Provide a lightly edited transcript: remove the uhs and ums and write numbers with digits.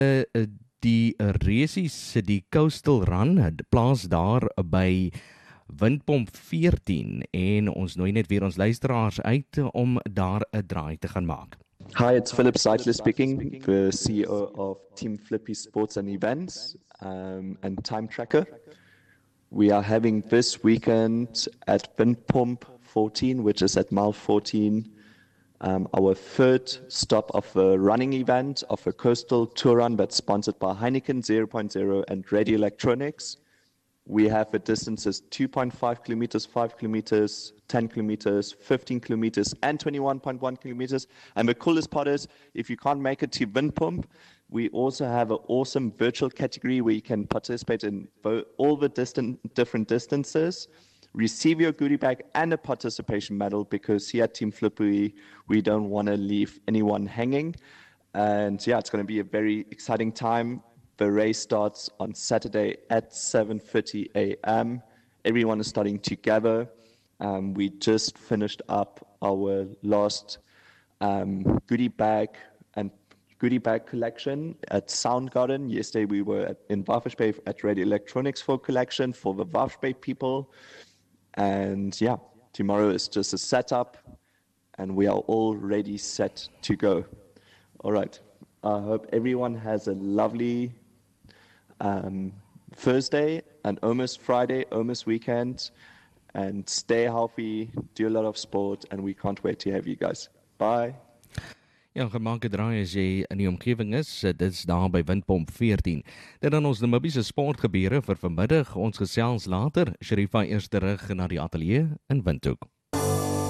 Die resies, die Coastal Run, plaas daar by Windpomp 14 en ons nooi net weer ons luisteraars uit om daar 'n draai te gaan maak. Hi, it's Philip Seidler speaking, the CEO of Team Flippy Sports and Events and Time Tracker. We are having this weekend at Windpomp 14, which is at mile 14, our third stop of a running event, of a coastal tour run that's sponsored by Heineken 0.0 and Radio Electronics. We have the distances 2.5 kilometers, 5 kilometers, 10 kilometers, 15 kilometers, and 21.1 kilometers. And the coolest part is, if you can't make it to Windpomp, we also have an awesome virtual category where you can participate in all the different distances, receive your goodie bag and a participation medal, because here at Team Flippy, we don't want to leave anyone hanging. And yeah, it's going to be a very exciting time. The race starts on Saturday at 7:30 a.m. Everyone is starting together. We just finished up our last goodie bag collection at Soundgarden. Yesterday we were in Walvis Bay at Radio Electronics for collection for the Walvis Bay people. And yeah, tomorrow is just a setup and we are all ready, set to go. All right. I hope everyone has a lovely Thursday and almost Friday, almost weekend, and stay healthy, do a lot of sport, and we can't wait to have you guys. Bye. Ja, gemaak 'n draai as jy in die omgewing is, dit is daar by Windpomp 14. Dit dan ons Namibiese sportgebeure vir vanmiddag. Ons gesels later. Sharifa eers terug na die ateljee in Windhoek.